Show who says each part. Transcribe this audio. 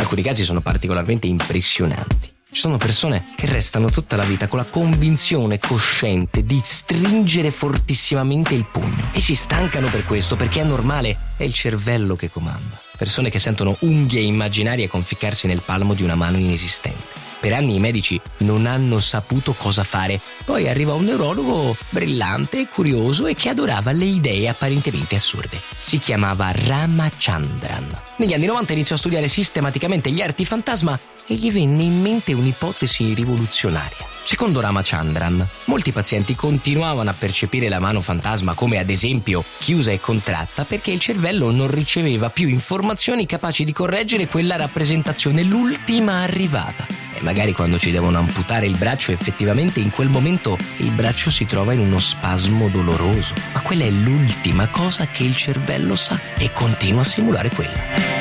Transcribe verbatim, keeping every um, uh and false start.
Speaker 1: alcuni casi sono particolarmente impressionanti. Ci sono persone che restano tutta la vita con la convinzione cosciente di stringere fortissimamente il pugno e si stancano per questo, perché è normale, è il cervello che comanda. Persone che sentono unghie immaginarie conficcarsi nel palmo di una mano inesistente. Per anni i medici non hanno saputo cosa fare. Poi arriva un neurologo brillante, curioso e che adorava le idee apparentemente assurde. Si chiamava Ramachandran. Negli anni novanta iniziò a studiare sistematicamente gli arti fantasma e gli venne in mente un'ipotesi rivoluzionaria. Secondo Ramachandran, molti pazienti continuavano a percepire la mano fantasma come ad esempio chiusa e contratta perché il cervello non riceveva più informazioni capaci di correggere quella rappresentazione, l'ultima arrivata. E magari quando ci devono amputare il braccio, effettivamente in quel momento il braccio si trova in uno spasmo doloroso. Ma quella è l'ultima cosa che il cervello sa e continua a simulare quella.